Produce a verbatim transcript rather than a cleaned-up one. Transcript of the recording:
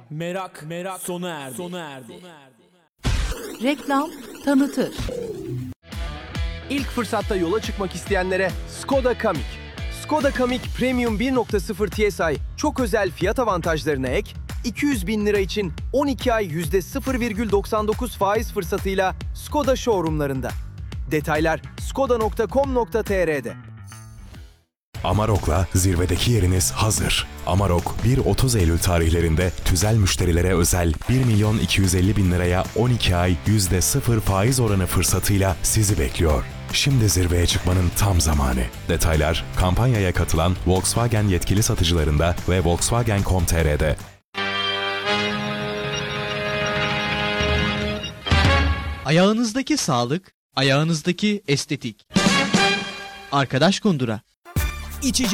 Merak, merak sona erdi. Sona erdi. Reklam tanıtır. İlk fırsatta yola çıkmak isteyenlere Skoda Kamiq. Skoda Kamiq Premium bir nokta sıfır T S I çok özel fiyat avantajlarına ek, iki yüz bin lira için on iki ay yüzde sıfır virgül doksan dokuz faiz fırsatıyla Skoda showroomlarında. Detaylar skoda nokta com nokta tr'de. Amarok'la zirvedeki yeriniz hazır. Amarok, bir otuz Eylül tarihlerinde tüzel müşterilere özel bir milyon iki yüz elli bin liraya on iki ay yüzde sıfır faiz oranı fırsatıyla sizi bekliyor. Şimdi zirveye çıkmanın tam zamanı. Detaylar kampanyaya katılan Volkswagen yetkili satıcılarında ve volkswagen nokta com nokta tr'de. Ayağınızdaki sağlık, ayağınızdaki estetik. Arkadaş Kundura. İçecek